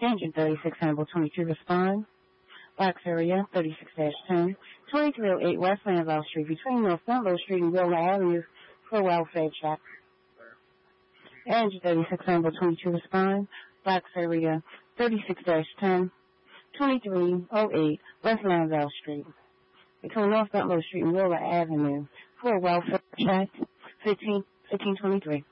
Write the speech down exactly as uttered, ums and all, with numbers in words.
Engine thirty-six, Hannibal twenty-two, respond. Box area thirty-six dash ten, twenty-three oh eight West Lanville Street, between North Dunlow Street and Willow Avenue, for a welfare check. Engine thirty-six, Hannibal twenty-two, respond. Box area thirty-six dash ten, twenty-three oh eight West Lanville Street, between North Dunlow Street and Willow Avenue, for a welfare check. fifteen, fifteen twenty-three.